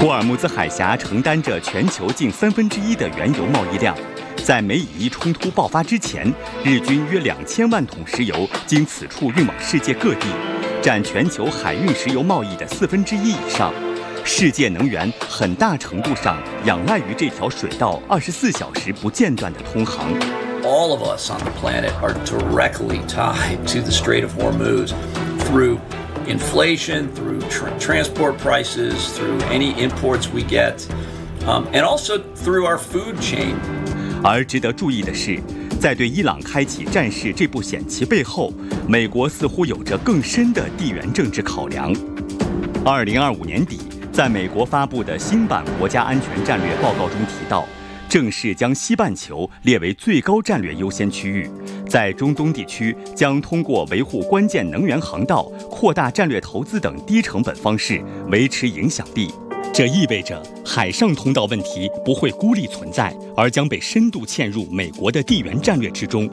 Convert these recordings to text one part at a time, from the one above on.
霍尔木兹海峡承担着全球近1/3的原油贸易量。在美以伊冲突爆发之前，日均约2000万桶石油经此处运往世界各地，占全球海运石油贸易的1/4以上。世界能源很大程度上仰赖于这条水道24小时不间断的通航。 All of us on the planet are directly tied to the Strait of Hormuz through inflation, through transport prices, through any imports we get, and also through our food chain. 而值得注意的是，在对伊朗开启战事这步险棋背后，美国似乎有着更深的地缘政治考量。2025年底，在美国发布的新版国家安全战略报告中提到，正式将西半球列为最高战略优先区域，在中东地区将通过维护关键能源航道、扩大战略投资等低成本方式维持影响力。这意味着海上通道问题不会孤立存在，而将被深度嵌入美国的地缘战略之中。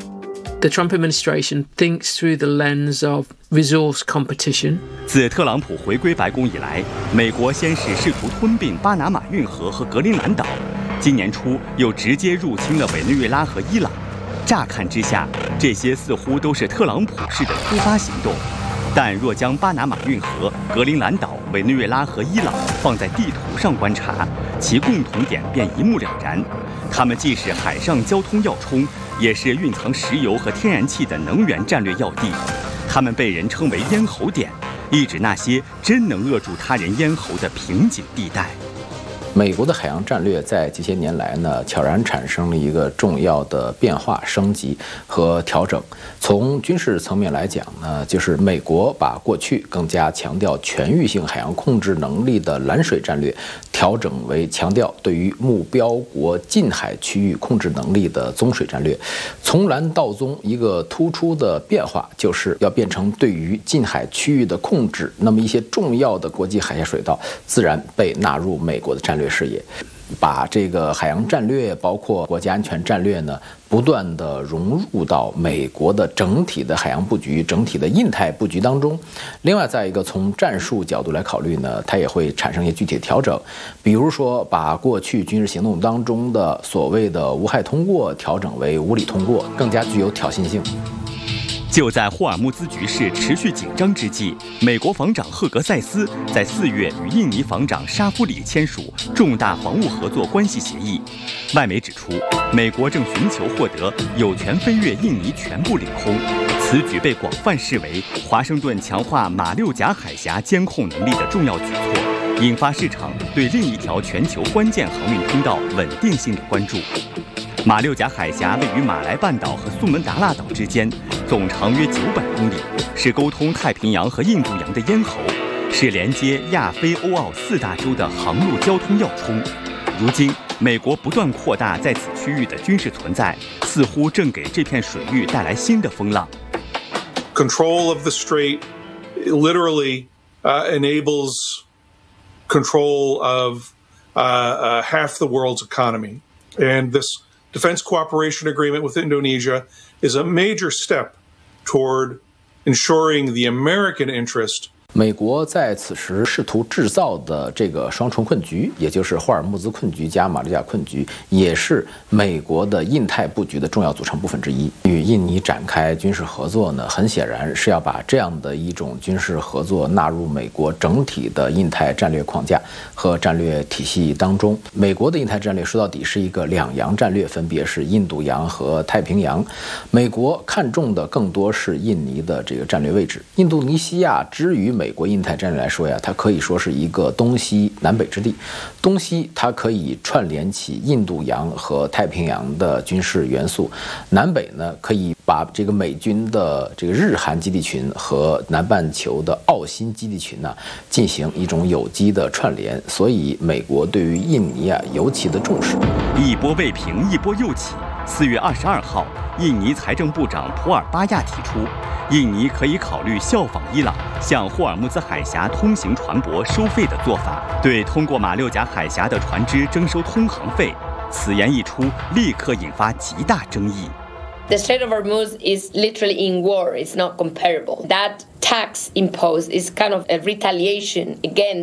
The Trump administration thinks through the lens of resource competition. 自特朗普回归白宫以来，美国先是试图吞并巴拿马运河和格陵兰岛，今年初又直接入侵了委内瑞拉和伊朗。乍看之下，这些似乎都是特朗普式的突发行动。但若将巴拿马运河、格陵兰岛、委内瑞拉和伊朗放在地图上观察，其共同点便一目了然。它们既是海上交通要冲，也是蕴藏石油和天然气的能源战略要地。它们被人称为咽喉点，意指那些真能扼住他人咽喉的瓶颈地带。 美国的海洋战略在这些年来呢，悄然产生了一个重要的变化、升级和调整。从军事层面来讲呢，就是美国把过去更加强调全域性海洋控制能力的蓝水战略，调整为强调对于目标国近海区域控制能力的棕水战略。从蓝到棕，一个突出的变化就是要变成对于近海区域的控制，那么一些重要的国际海峡水道自然被纳入美国的战略视野，把这个海洋战略包括国家安全战略呢，不断的融入到美国的整体的海洋布局、整体的印太布局当中。另外，再一个从战术角度来考虑呢，它也会产生一些具体的调整，比如说把过去军事行动当中的所谓的无害通过调整为无理通过，更加具有挑衅性。 就在霍尔木兹局势持续紧张之际，美国防长赫格塞斯在4月与印尼防长沙夫里签署重大防务合作关系协议。外媒指出，美国正寻求获得有权飞越印尼全部领空，此举被广泛视为华盛顿强化马六甲海峡监控能力的重要举措，引发市场对另一条全球关键航运通道稳定性的关注。马六甲海峡位于马来半岛和苏门答腊岛之间，总长约900公里，是沟通太平洋和印度洋的咽喉，是连接亚非欧澳4大洲的航路交通要冲。如今，美国不断扩大在此区域的军事存在，似乎正给这片水域带来新的风浪。 Control of the strait literally enables control of half the world's economy, and this defense cooperation agreement with Indonesia is a major step toward ensuring the American interest. 美国在此时试图制造的这个双重困局，也就是霍尔木兹困局加马六甲困局，也是美国的印太布局的重要组成部分之一。与印尼展开军事合作呢，很显然是要把这样的一种军事合作纳入美国整体的印太战略框架和战略体系当中。美国的印太战略说到底是一个两洋战略，分别是印度洋和太平洋。美国看重的更多是印尼的这个战略位置。印度尼西亚之于美国印太战略来说呀，它可以说是一个东西南北之地。东西它可以串联起印度洋和太平洋的军事元素，南北呢可以把这个美军的这个日韩基地群和南半球的澳新基地群呢进行一种有机的串联，所以美国对于印尼啊尤其的重视。 一波未平，一波又起。4月22号，印尼财政部长普尔巴亚提出，印尼可以考虑效仿伊朗向霍尔木兹海峡通行船舶收费的做法，对通过马六甲海峡的船只征收通航费。此言一出，立刻引发极大争议。 The Strait of Hormuz is literally in war. It's not comparable. That tax imposed is kind of a retaliation against